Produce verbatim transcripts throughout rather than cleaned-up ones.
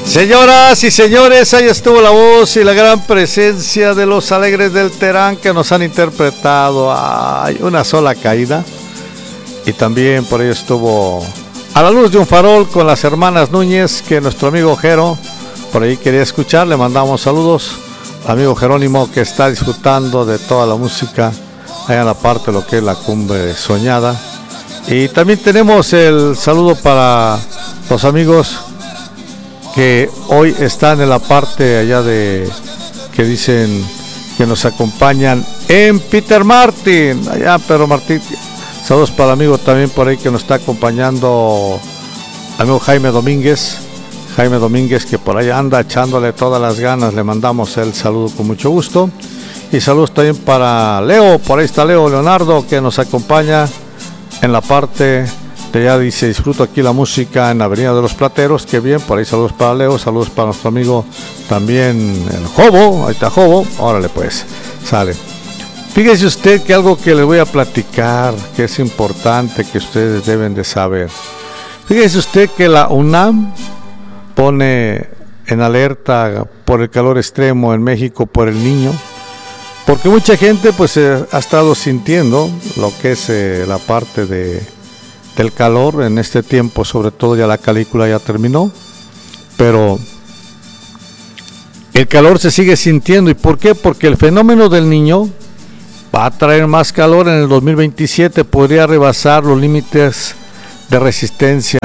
Señoras y señores, ahí estuvo la voz y la gran presencia de los Alegres del Terán, que nos han interpretado Ay, Una Sola Caída. Y también por ahí estuvo A la Luz de un Farol con las hermanas Núñez, que nuestro amigo Jero por ahí quería escuchar. Le mandamos saludos al amigo Jerónimo, que está disfrutando de toda la música allá en la parte de lo que es la Cumbre Soñada. Y también tenemos el saludo para los amigos que hoy están en la parte allá de que dicen que nos acompañan en Peter Martin, allá Pedro Martín. Saludos para el amigo también por ahí que nos está acompañando, amigo Jaime Domínguez, Jaime Domínguez, que por ahí anda echándole todas las ganas. Le mandamos el saludo con mucho gusto. Y saludos también para Leo, por ahí está Leo Leonardo, que nos acompaña en la parte de ya dice, disfruto aquí la música en la Avenida de los Plateros. Que bien, por ahí saludos para Leo, saludos para nuestro amigo también el Jobo, ahí está Jobo, órale pues, sale. Fíjese usted que algo que les voy a platicar, que es importante, que ustedes deben de saber. Fíjese usted que la UNAM pone en alerta por el calor extremo en México por el Niño, porque mucha gente pues eh, ha estado sintiendo lo que es eh, la parte de del calor en este tiempo. Sobre todo ya la canícula ya terminó, pero el calor se sigue sintiendo. ¿Y por qué? Porque el fenómeno del Niño va a traer más calor en el dos mil veintisiete, podría rebasar los límites de resistencia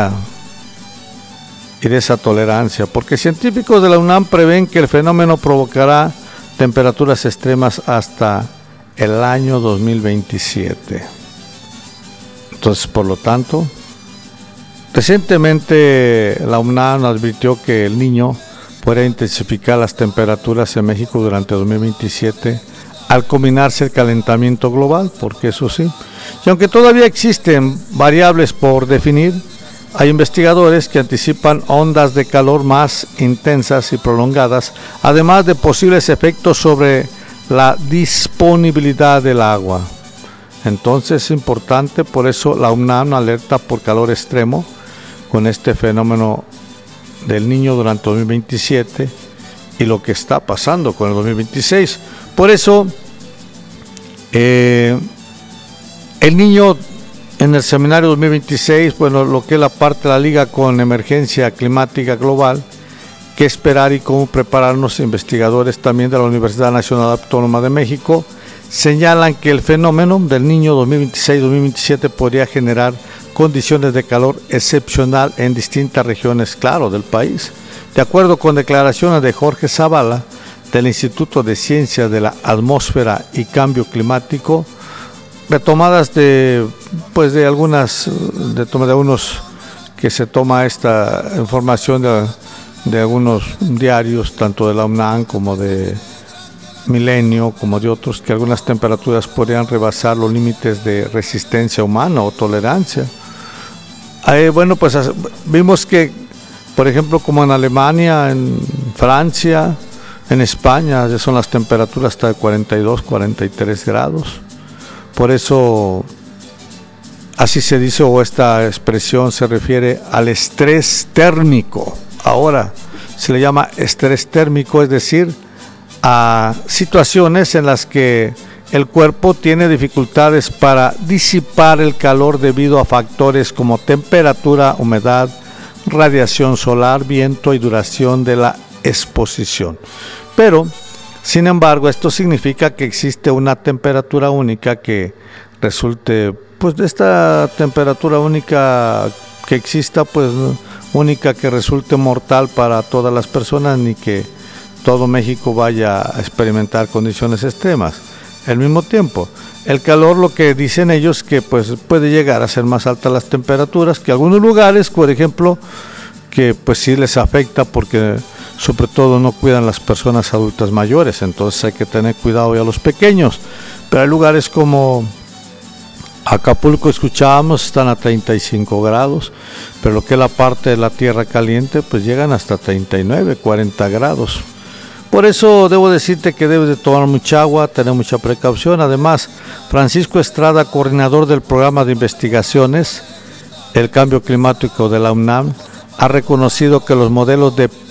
y de esa tolerancia, porque científicos de la UNAM prevén que el fenómeno provocará temperaturas extremas hasta el año dos mil veintisiete. Entonces, por lo tanto, recientemente la UNAM advirtió que el Niño puede intensificar las temperaturas en México durante dos mil veintisiete al combinarse el calentamiento global, porque eso sí. Y aunque todavía existen variables por definir, hay investigadores que anticipan ondas de calor más intensas y prolongadas, además de posibles efectos sobre la disponibilidad del agua. Entonces es importante, por eso la UNAM alerta por calor extremo con este fenómeno del Niño durante dos mil veintisiete y lo que está pasando con el dos mil veintiséis. Por eso eh, el Niño en el seminario dos mil veintiséis, bueno, lo que es la parte de la liga con emergencia climática global, qué esperar y cómo prepararnos, investigadores también de la Universidad Nacional Autónoma de México señalan que el fenómeno del Niño dos mil veintiséis dos mil veintisiete podría generar condiciones de calor excepcional en distintas regiones, claro, del país. De acuerdo con declaraciones de Jorge Zavala, del Instituto de Ciencias de la Atmósfera y Cambio Climático, retomadas de pues de algunas de, de algunos que se toma esta información de, de algunos diarios, tanto de la UNAM como de Milenio, como de otros, que algunas temperaturas podrían rebasar los límites de resistencia humana o tolerancia. Eh, bueno, pues vimos que, por ejemplo, como en Alemania, en Francia, en España, ya son las temperaturas hasta de cuarenta y dos, cuarenta y tres grados. Por eso, así se dice, o esta expresión se refiere al estrés térmico. Ahora se le llama estrés térmico, es decir, a situaciones en las que el cuerpo tiene dificultades para disipar el calor debido a factores como temperatura, humedad, radiación solar, viento y duración de la exposición. Pero, sin embargo, esto significa que existe una temperatura única que resulte, pues de esta temperatura única que exista, pues única que resulte mortal para todas las personas, ni que todo México vaya a experimentar condiciones extremas. Al mismo tiempo, el calor, lo que dicen ellos, que pues puede llegar a ser más altas las temperaturas, que algunos lugares, por ejemplo, que pues sí les afecta porque sobre todo no cuidan las personas adultas mayores, entonces hay que tener cuidado ya los pequeños. Pero hay lugares como Acapulco, escuchábamos, están a treinta y cinco grados, pero lo que es la parte de la tierra caliente, pues llegan hasta treinta y nueve, cuarenta grados. Por eso debo decirte que debes de tomar mucha agua, tener mucha precaución. Además, Francisco Estrada, coordinador del programa de investigaciones El Cambio Climático de la UNAM, ha reconocido que los modelos de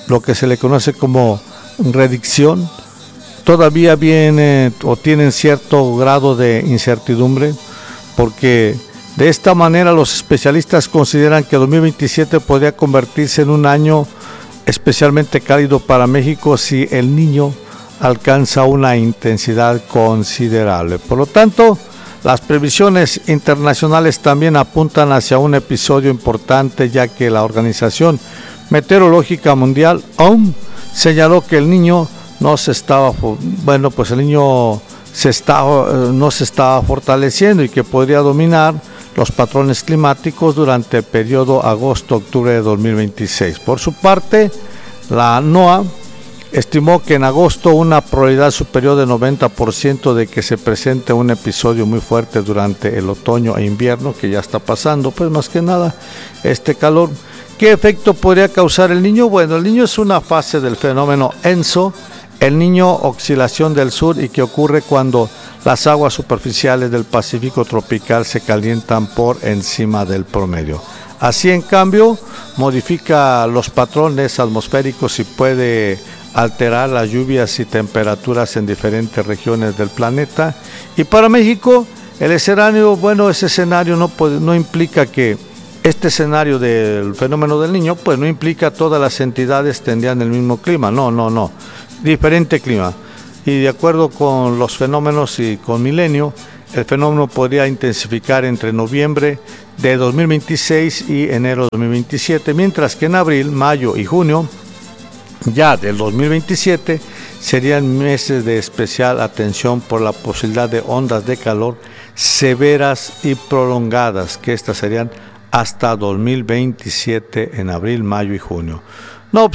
lo que se le conoce como redicción, todavía viene o tienen cierto grado de incertidumbre, porque de esta manera los especialistas consideran que dos mil veintisiete podría convertirse en un año especialmente cálido para México si el Niño alcanza una intensidad considerable. Por lo tanto, las previsiones internacionales también apuntan hacia un episodio importante, ya que la Organización Meteorológica Mundial aún señaló que el Niño no se estaba, bueno, pues el Niño se estaba, no se estaba fortaleciendo y que podría dominar los patrones climáticos durante el periodo agosto-octubre de dos mil veintiséis. Por su parte, la NOAA estimó que en agosto una probabilidad superior de noventa por ciento de que se presente un episodio muy fuerte durante el otoño e invierno, que ya está pasando, pues más que nada este calor. ¿Qué efecto podría causar el Niño? Bueno, el Niño es una fase del fenómeno ENSO, el Niño oscilación del sur, y que ocurre cuando las aguas superficiales del Pacífico tropical se calientan por encima del promedio. Así, en cambio, modifica los patrones atmosféricos y puede alterar las lluvias y temperaturas en diferentes regiones del planeta. Y para México, el escenario, bueno, ese escenario no, puede, no implica que este escenario del fenómeno del Niño, pues no implica todas las entidades tendrían el mismo clima, no, no, no, diferente clima. Y de acuerdo con los fenómenos y con Milenio, el fenómeno podría intensificar entre noviembre de dos mil veintiséis y enero de dos mil veintisiete, mientras que en abril, mayo y junio ya del dos mil veintisiete serían meses de especial atención por la posibilidad de ondas de calor severas y prolongadas, que estas serían hasta dos mil veintisiete en abril, mayo y junio.